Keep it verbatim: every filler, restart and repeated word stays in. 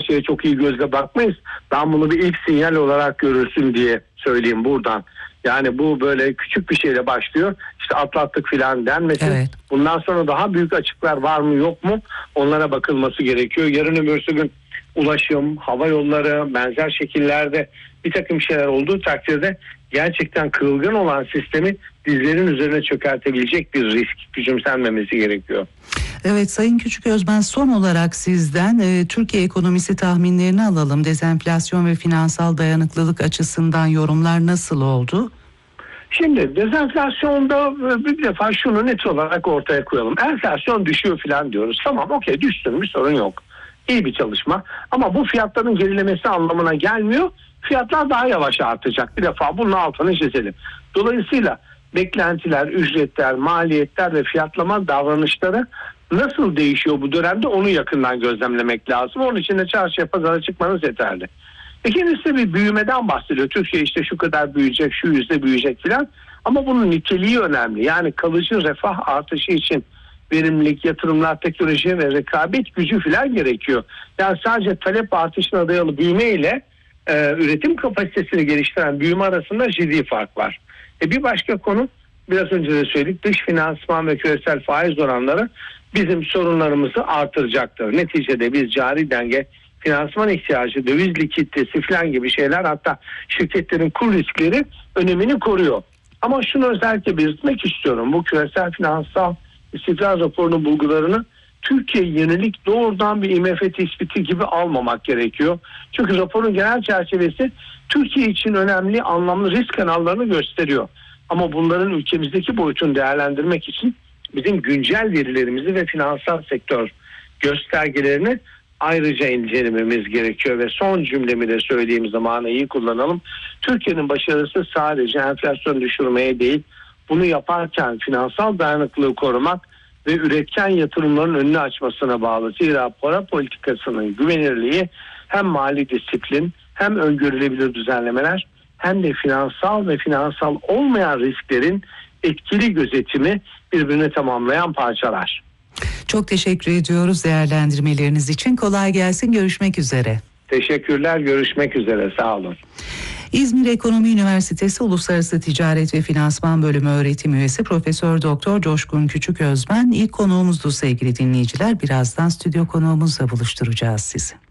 şeye çok iyi gözle bakmayız. Ben bunu bir ilk sinyal olarak görürsün diye söyleyeyim buradan. Yani bu böyle küçük bir şeyle başlıyor. İşte atlattık filan denmesin. Evet. Bundan sonra daha büyük açıklar var mı yok mu? Onlara bakılması gerekiyor. Yarın öbürsü gün ulaşım, hava yolları, benzer şekillerde bir takım şeyler olduğu takdirde gerçekten kırılgan olan sistemi dizlerin üzerine çökertebilecek bir risk küçümsenmemesi gerekiyor. Evet Sayın Küçüközmen, son olarak sizden e, Türkiye ekonomisi tahminlerini alalım. Dezenflasyon ve finansal dayanıklılık açısından yorumlar nasıl oldu? Şimdi dezenflasyonda bir defa şunu net olarak ortaya koyalım. Enflasyon düşüyor falan diyoruz. Tamam, okey, düşsün, bir sorun yok. İyi bir çalışma. Ama bu fiyatların gerilemesi anlamına gelmiyor. Fiyatlar daha yavaş artacak. Bir defa bunun altını çizelim. Dolayısıyla beklentiler, ücretler, maliyetler ve fiyatlama davranışları nasıl değişiyor bu dönemde, onu yakından gözlemlemek lazım. Onun için de çarşıya, pazara çıkmanız yeterli. İkincisi bir büyümeden bahsediyor. Türkiye işte şu kadar büyüyecek, şu yüzde büyüyecek filan. Ama bunun niteliği önemli. Yani kalıcı refah artışı için verimlilik, yatırımlar, teknoloji ve rekabet gücü filan gerekiyor. Yani sadece talep artışına dayalı büyüme ile e, üretim kapasitesini geliştiren büyüme arasında ciddi fark var. E, bir başka konu, biraz önce de söyledik, dış finansman ve küresel faiz oranları bizim sorunlarımızı artıracaktır. Neticede biz cari denge, finansman ihtiyacı, döviz likiditesi falan gibi şeyler, hatta şirketlerin kur riskleri önemini koruyor. Ama şunu özellikle belirtmek istiyorum. Bu küresel finansal istikrar raporunun bulgularını Türkiye'ye yönelik doğrudan bir I M F tespiti gibi almamak gerekiyor. Çünkü raporun genel çerçevesi Türkiye için önemli, anlamlı risk kanallarını gösteriyor. Ama bunların ülkemizdeki boyutunu değerlendirmek için bizim güncel verilerimizi ve finansal sektör göstergelerini ayrıca incelememiz gerekiyor. Ve son cümlemi de söyleyeyim, zamanı iyi kullanalım. Türkiye'nin başarısı sadece enflasyon düşürmeye değil, bunu yaparken finansal dayanıklılığı korumak ve üretken yatırımların önünü açmasına bağlı. Zira para politikasının güvenirliği hem mali disiplin, hem öngörülebilir düzenlemeler, hem de finansal ve finansal olmayan risklerin etkili gözetimi birbirini tamamlayan parçalar. Çok teşekkür ediyoruz değerlendirmeleriniz için. Kolay gelsin. Görüşmek üzere. Teşekkürler. Görüşmek üzere. Sağ olun. İzmir Ekonomi Üniversitesi Uluslararası Ticaret ve Finansman Bölümü öğretim üyesi Profesör Doktor Coşkun Küçüközmen ilk konuğumuzdu sevgili dinleyiciler. Birazdan stüdyo konuğumuzla buluşturacağız sizi.